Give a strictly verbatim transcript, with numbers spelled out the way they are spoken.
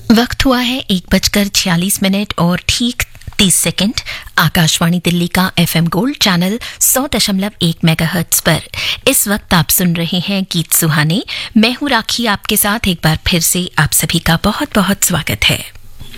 वक्त हुआ है एक बजकर छियालीस मिनट और ठीक तीस सेकंड। आकाशवाणी दिल्ली का एफएम गोल्ड चैनल सौ दशमलव एक मेगाहर्ट्ज पर इस वक्त आप सुन रहे हैं गीत सुहाने। मैं हूं राखी, आपके साथ एक बार फिर से आप सभी का बहुत बहुत स्वागत है।